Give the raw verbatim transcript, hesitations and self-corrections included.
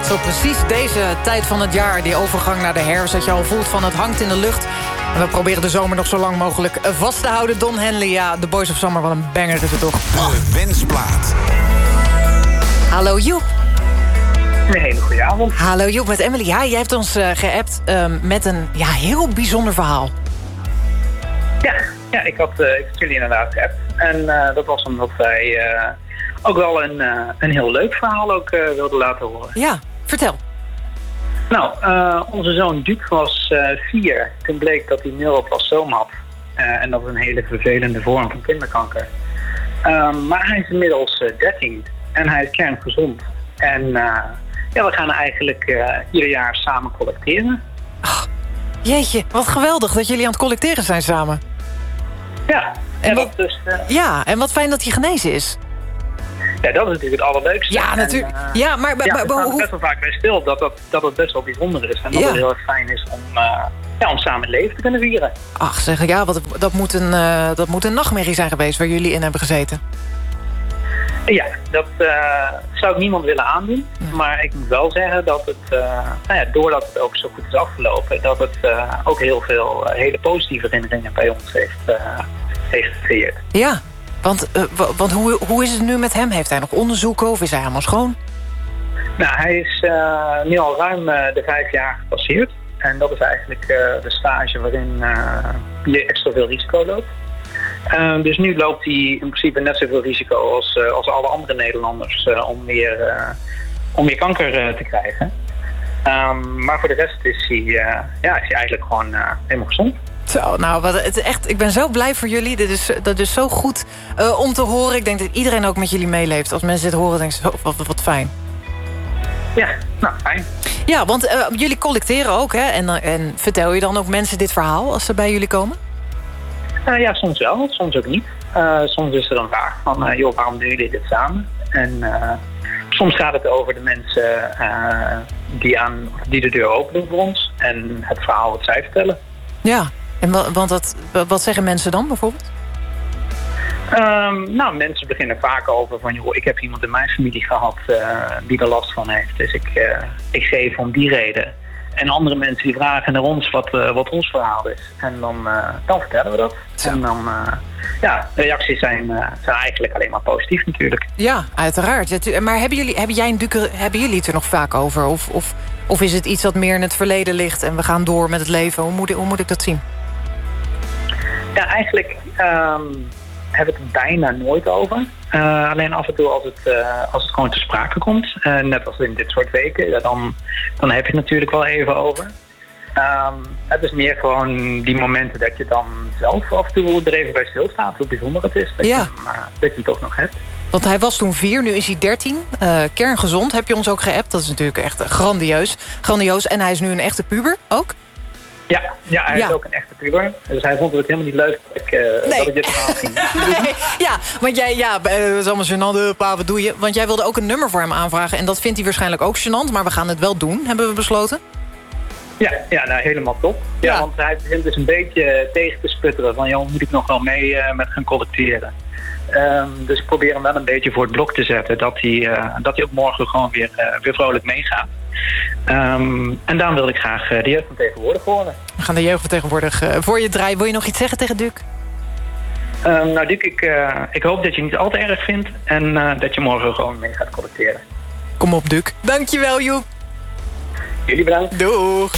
Zo precies deze tijd van het jaar, die overgang naar de herfst, dat je al voelt van het hangt in de lucht. En we proberen de zomer nog zo lang mogelijk vast te houden. Don Henley, ja, The Boys of Summer, wat een banger is het toch. De wensplaat. Hallo Joep. Een hele goede avond. Hallo Joep, met Emily. Ja, jij hebt ons uh, geappt uh, met een ja, heel bijzonder verhaal. Ja, ja ik, had, uh, ik had jullie inderdaad geappt. En uh, dat was omdat wij uh, ook wel een, uh, een heel leuk verhaal ook uh, wilden laten horen. Ja, vertel. Nou, uh, onze zoon Duc was uh, vier. Toen bleek dat hij neuroplastoom had. Uh, en dat is een hele vervelende vorm van kinderkanker. Uh, maar hij is inmiddels uh, dertien en hij is kerngezond. En uh, ja, we gaan eigenlijk uh, ieder jaar samen collecteren. Oh, jeetje, wat geweldig dat jullie aan het collecteren zijn samen. Ja, en en wat, dat dus, uh, ja, en wat fijn dat hij genezen is. Ja, dat is natuurlijk het allerleukste. Ja, natuurlijk. Uh, ja, maar, maar, ja, maar, we staan hoe... best wel vaak bij stil dat, dat, dat het best wel bijzonder is. En dat ja. het heel erg fijn is om, uh, ja, om samen het leven te kunnen vieren. Ach, zeg, ja, wat, dat, moet een, uh, dat moet een nachtmerrie zijn geweest waar jullie in hebben gezeten. Ja, dat uh, zou ik niemand willen aandoen. Ja. Maar ik moet wel zeggen dat het, uh, nou ja, doordat het ook zo goed is afgelopen, dat het uh, ook heel veel uh, hele positieve herinneringen bij ons heeft, uh, heeft gecreëerd. Ja, want, uh, want hoe, hoe is het nu met hem? Heeft hij nog onderzoeken of is hij helemaal schoon? Nou, hij is uh, nu al ruim uh, de vijf jaar gepasseerd. En dat is eigenlijk uh, de stage waarin uh, je extra veel risico loopt. Uh, dus nu loopt hij in principe net zoveel risico als, uh, als alle andere Nederlanders uh, om, weer, uh, om weer kanker uh, te krijgen. Um, maar voor de rest is hij, uh, ja, is hij eigenlijk gewoon uh, helemaal gezond. Zo, nou, wat, het, echt, ik ben zo blij voor jullie. Dit is, dat is zo goed uh, om te horen. Ik denk dat iedereen ook met jullie meeleeft. Als mensen dit horen, denken ze, oh, wat, wat, wat fijn. Ja, nou, fijn. Ja, want uh, jullie collecteren ook, hè? En, uh, en vertel je dan ook mensen dit verhaal als ze bij jullie komen? Uh, ja, soms wel, soms ook niet. Uh, soms is er een vraag van, uh, joh, waarom doen jullie dit samen? En uh, soms gaat het over de mensen uh, die, aan, die de deur openen voor ons en het verhaal wat zij vertellen. Ja, en wa- want dat, wat zeggen mensen dan bijvoorbeeld? Um, nou, mensen beginnen vaak over van, joh, ik heb iemand in mijn familie gehad uh, die er last van heeft. Dus ik, uh, ik geef om die reden. En andere mensen die vragen naar ons wat, uh, wat ons verhaal is. En dan, uh, dan vertellen we dat. Zo. En dan, uh, ja, de reacties zijn, uh, zijn eigenlijk alleen maar positief natuurlijk. Ja, uiteraard. Maar hebben jullie, hebben jij en Duke, hebben jullie het er nog vaak over? Of, of, of is het iets dat meer in het verleden ligt en we gaan door met het leven? Hoe moet, hoe moet ik dat zien? Ja, eigenlijk um, hebben we het bijna nooit over. Uh, alleen af en toe als het, uh, als het gewoon te sprake komt. Uh, net als in dit soort weken. Ja, dan, dan heb je het natuurlijk wel even over. Um, het is meer gewoon die momenten dat je dan zelf af en toe er even bij stilstaat. Hoe bijzonder het is dat, ja. je, hem, uh, dat je het toch nog hebt. Want hij was toen vier, nu is hij dertien. Uh, kerngezond, heb je ons ook geappt. Dat is natuurlijk echt grandieus. grandioos. En hij is nu een echte puber ook. Ja, ja, hij ja. is ook een echte puber. Dus hij vond het helemaal niet leuk dat ik, uh, nee. dat ik dit verhaal ging. nee. Ja, want jij, ja, dat is allemaal gênant. Pa, wat doe je? Want jij wilde ook een nummer voor hem aanvragen. En dat vindt hij waarschijnlijk ook gênant. Maar we gaan het wel doen, hebben we besloten. Ja, ja nou, helemaal top. Ja, ja. Want hij begint dus een beetje tegen te sputteren. Van, joh, moet ik nog wel mee uh, met gaan collecteren? Um, dus ik probeer hem wel een beetje voor het blok te zetten. Dat hij, uh, dat hij ook morgen gewoon weer, uh, weer vrolijk meegaat. Um, en daarom wil ik graag uh, de jeugd van tegenwoordig horen. We gaan de jeugd van tegenwoordig uh, voor je draaien. Wil je nog iets zeggen tegen Duc? Um, nou Duc, ik, uh, ik hoop dat je het niet al te erg vindt. En uh, dat je morgen gewoon mee gaat collecteren. Kom op, Duc. Dankjewel, Joep. Jullie bedankt. Doeg.